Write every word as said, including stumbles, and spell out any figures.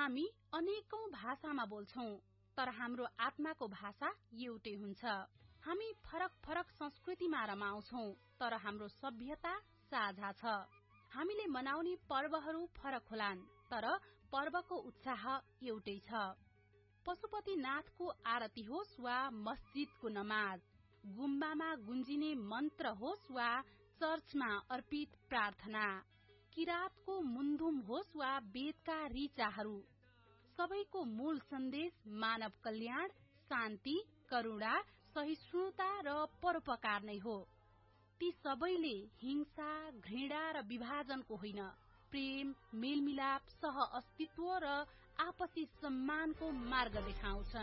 हामी अनेकौं भाषामा बोल्छौं, तर हाम्रो आत्माको भाषा एउटै हुन्छ। हामी फरक फरक संस्कृतिमा रमाउँछौं, तर हाम्रो सभ्यता साझा छ। हामीले मनाउने पर्वहरू फरक होलान्, तर पर्वको उत्साह एउटै छ। पशुपतिनाथको आरती होस् वा मस्जिदको नमाज, गुम्बामा गुन्जिने मन्त्र होस् वा चर्चमा अर्पित प्रार्थना, किरातको मुन्धुम होस् वा वेदका ऋचाहरू, सबैको मूल सन्देश मानव कल्याण, शान्ति, करुणा, सहिष्णुता र परोपकार नै हो। ती सबैले हिंसा, घृणा र विभाजनको होइन, प्रेम, मेलमिलाप, सह अस्तित्व र आपसी सम्मानको मार्ग देखाउँछन्।